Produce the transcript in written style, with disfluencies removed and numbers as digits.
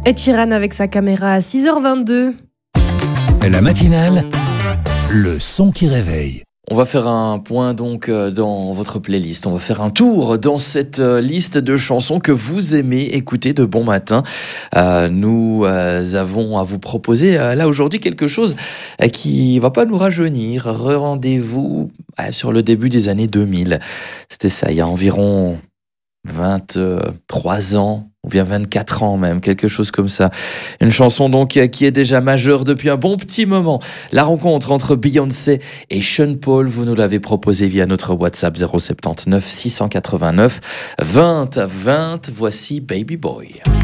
Ed Sheeran avec sa caméra à 6h22. La matinale, le son qui réveille. On va faire un point donc dans votre playlist. On va faire un tour dans cette liste de chansons que vous aimez écouter de bon matin. Nous avons à vous proposer là aujourd'hui quelque chose qui va pas nous rajeunir. Rendez-vous sur le début des années 2000. C'était ça, il y a environ 23 ans, ou bien 24 ans même, quelque chose comme ça. Une chanson donc qui est déjà majeure depuis un bon petit moment. La rencontre entre Beyoncé et Sean Paul, vous nous l'avez proposé via notre WhatsApp 079 689 20 20. Voici Baby Boy.